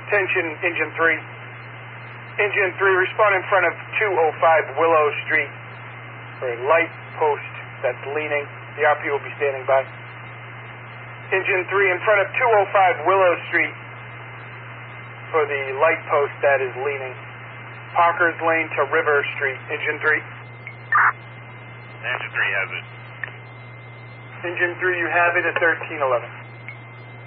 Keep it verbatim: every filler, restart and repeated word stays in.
Attention, Engine three. Engine three, respond in front of two oh five Willow Street for a light post that's leaning. The R P will be standing by. Engine three, in front of two oh five Willow Street for the light post that is leaning. Parker's Lane to River Street. Engine three. Engine three has it. Engine three, you have it at thirteen eleven.